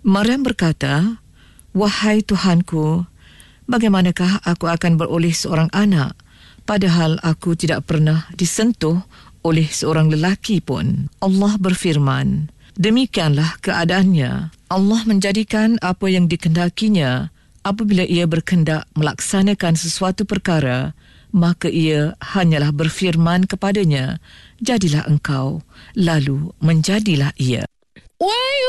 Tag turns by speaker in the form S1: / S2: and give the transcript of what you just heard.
S1: Maryam berkata, "Wahai Tuhanku, bagaimanakah aku akan beroleh seorang anak, padahal aku tidak pernah disentuh oleh seorang lelaki pun?" Allah berfirman, "Demikianlah keadaannya. Allah menjadikan apa yang dikehendakinya. Apabila ia berkehendak melaksanakan sesuatu perkara, maka ia hanyalah berfirman kepadanya, jadilah engkau, lalu menjadilah ia."
S2: Why